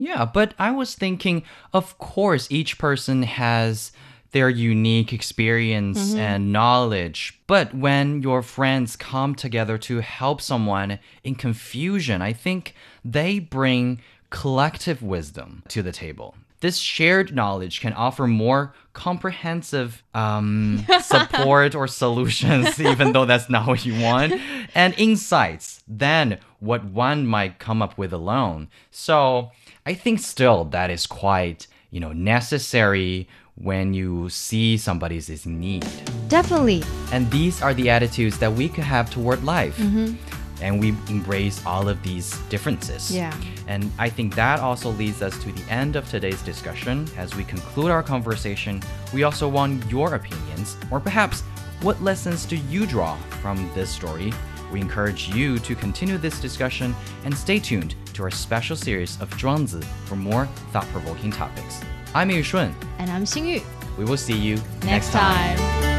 Yeah, but I was thinking, of course, each person has their unique experience and knowledge. But when your friends come together to help someone in confusion, I think they bring collective wisdom to the table. This shared knowledge can offer more comprehensive support or solutions, even though that's not what you want, and insights than what one might come up with alone. So I think still that is quite, necessary when you see somebody's is in need. Definitely. And these are the attitudes that we could have toward life. And we embrace all of these differences. Yeah. And I think that also leads us to the end of today's discussion. As we conclude our conversation, we also want your opinions, or perhaps what lessons do you draw from this story? We encourage you to continue this discussion and stay tuned to our special series of 庄子 for more thought-provoking topics. I'm Yu Shun. And I'm Xingyu. We will see you Next time.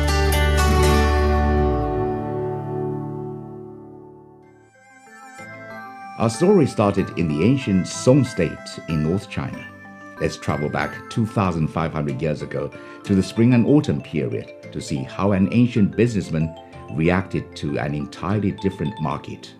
Our story started in the ancient Song state in North China. Let's travel back 2,500 years ago to the spring and autumn period to see how an ancient businessman reacted to an entirely different market.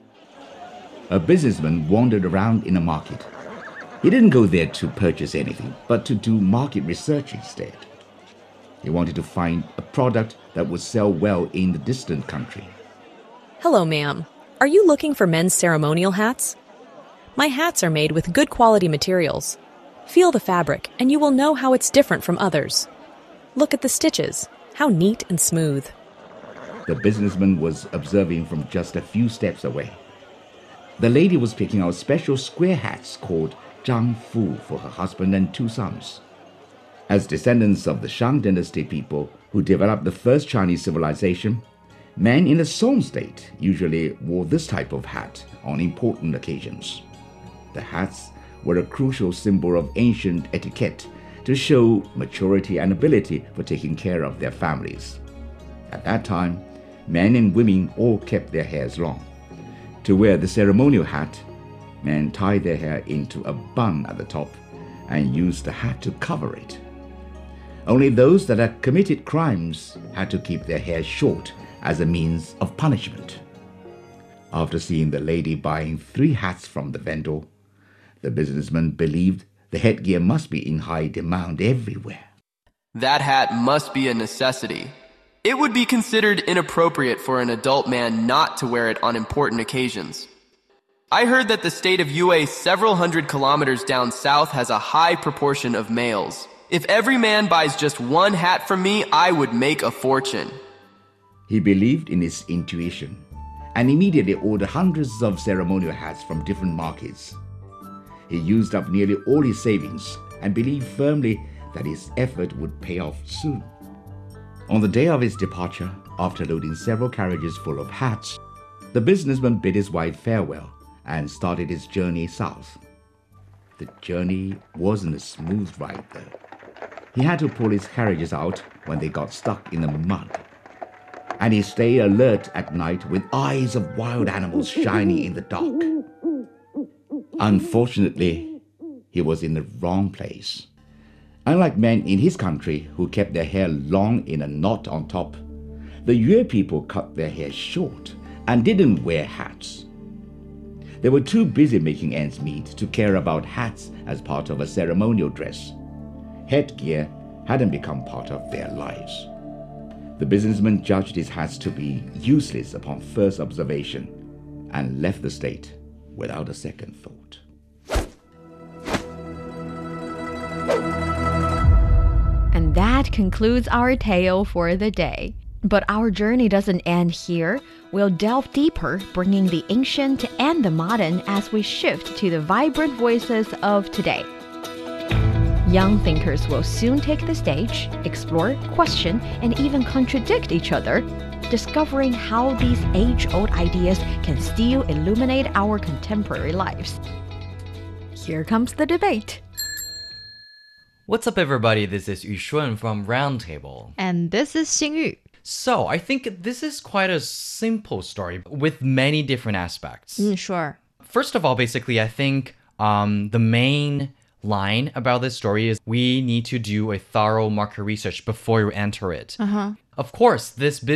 A businessman wandered around in a market. He didn't go there to purchase anything, but to do market research instead. He wanted to find a product that would sell well in the distant country. Hello, ma'am. Are you looking for men's ceremonial hats? My hats are made with good quality materials. Feel the fabric, and you will know how it's different from others. Look at the stitches. How neat and smooth. The businessman was observing from just a few steps away. The lady was picking out special square hats called Zhang Fu for her husband and two sons. As descendants of the Shang dynasty people who developed the first Chinese civilization, men in the Song state usually wore this type of hat on important occasions. The hats were a crucial symbol of ancient etiquette to show maturity and ability for taking care of their families. At that time, men and women all kept their hairs long. To wear the ceremonial hat, men tied their hair into a bun at the top and used the hat to cover it. Only those that had committed crimes had to keep their hair short as a means of punishment. After seeing the lady buying 3 hats from the vendor, the businessman believed the headgear must be in high demand everywhere. That hat must be a necessity. It would be considered inappropriate for an adult man not to wear it on important occasions. I heard that the state of Yue, several hundred kilometers down south, has a high proportion of males. If every man buys just 1 hat from me, I would make a fortune. He believed in his intuition and immediately ordered hundreds of ceremonial hats from different markets. He used up nearly all his savings and believed firmly that his effort would pay off soon. On the day of his departure, after loading several carriages full of hats, the businessman bid his wife farewell and started his journey south. The journey wasn't a smooth ride though. He had to pull his carriages out when they got stuck in the mud. And he stayed alert at night with eyes of wild animals shining in the dark. Unfortunately, he was in the wrong place. Unlike men in his country who kept their hair long in a knot on top, the Yue people cut their hair short and didn't wear hats. They were too busy making ends meet to care about hats as part of a ceremonial dress. Headgear hadn't become part of their lives. The businessman judged his hats to be useless upon first observation and left the state without a second thought. And that concludes our tale for the day. But our journey doesn't end here. We'll delve deeper, bringing the ancient and the modern as we shift to the vibrant voices of today. Young thinkers will soon take the stage, explore, question, and even contradict each other, discovering how these age-old ideas can still illuminate our contemporary lives. Here comes the debate. What's up, everybody? This is Yu Shun from Roundtable. And this is Xingyu. So, I think this is quite a simple story with many different aspects. Sure. First of all, basically, I think the main line about this story is we need to do a thorough market research before you enter it. Of course, this